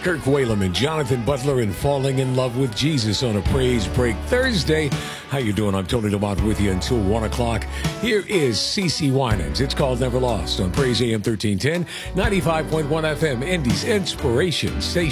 Kirk Whalum and Jonathan Butler in Falling in Love with Jesus on a Praise Break Thursday. How you doing? I'm Tony Lamont with you until 1 o'clock. Here is CeCe Winans. It's called Never Lost on Praise AM 1310, 95.1 FM, Indy's Inspiration Station.